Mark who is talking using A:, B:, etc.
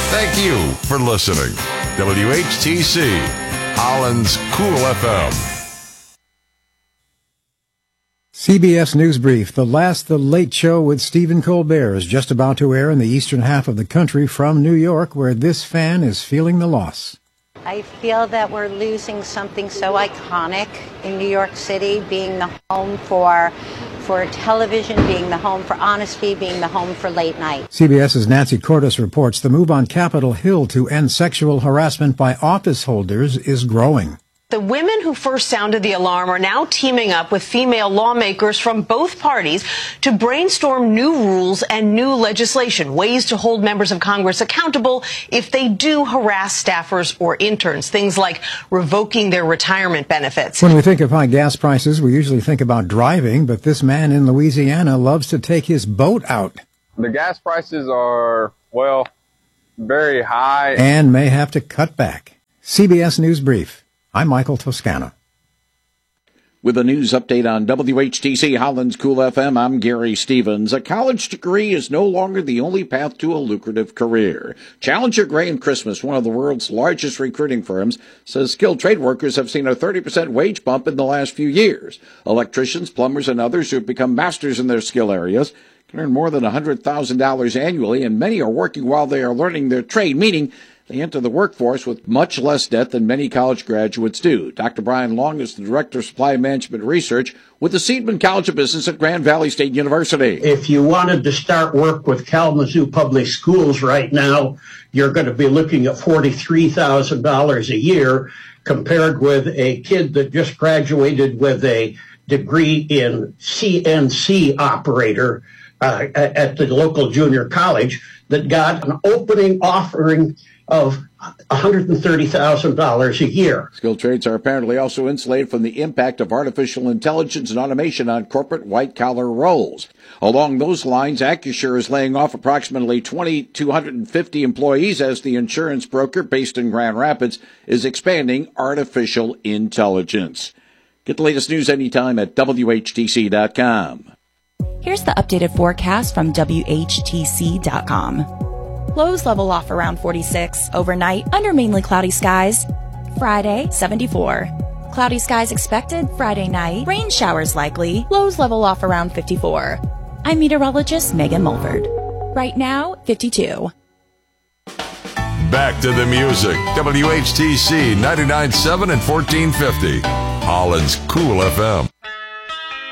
A: Thank you for listening. WHTC, Holland's Cool FM.
B: CBS News Brief. The Late Show with Stephen Colbert is just about to air in the eastern half of the country from New York, where this fan is feeling the loss.
C: I feel that we're losing something so iconic in New York City, being the home for television, being the home for honesty, being the home for late night.
B: CBS's Nancy Cordes reports the move on Capitol Hill to end sexual harassment by office holders is growing.
D: The women who first sounded the alarm are now teaming up with female lawmakers from both parties to brainstorm new rules and new legislation, ways to hold members of Congress accountable if they do harass staffers or interns, things like revoking their retirement benefits.
B: When we think of high gas prices, we usually think about driving, but this man in Louisiana loves to take his boat out.
E: The gas prices are, well, very high.
B: And may have to cut back. CBS News Brief. I'm Michael Toscano.
F: With a news update on WHTC Holland's Cool FM, I'm Gary Stevens. A college degree is no longer the only path to a lucrative career. Challenger Gray & Christmas, one of the world's largest recruiting firms, says skilled trade workers have seen a 30% wage bump in the last few years. Electricians, plumbers, and others who have become masters in their skill areas can earn more than $100,000 annually, and many are working while they are learning their trade, meaning they enter the workforce with much less debt than many college graduates do. Dr. Brian Long is the Director of Supply Management Research with the Seidman College of Business at Grand Valley State University.
G: If you wanted to start work with Kalamazoo Public Schools right now, you're going to be looking at $43,000 a year compared with a kid that just graduated with a degree in CNC operator at the local junior college that got an opening offering of $130,000 a year.
F: Skilled trades are apparently also insulated from the impact of artificial intelligence and automation on corporate white-collar roles. Along those lines, Acusure is laying off approximately 2,250 employees as the insurance broker based in Grand Rapids is expanding artificial intelligence. Get the latest news anytime at WHTC.com.
H: Here's the updated forecast from WHTC.com. Lows level off around 46. Overnight, under mainly cloudy skies. Friday, 74. Cloudy skies expected Friday night. Rain showers likely. Lows level off around 54. I'm meteorologist Megan Mulford. Right now, 52.
A: Back to the music. WHTC 99.7 and 1450. Holland's Cool FM.